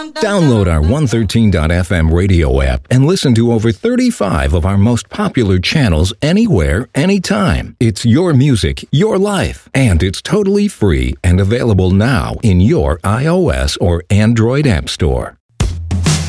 Download our 113.fm radio app and listen to over 35 of our most popular channels anywhere, anytime. It's your music, your life, and it's totally free and available now in your iOS or Android app store.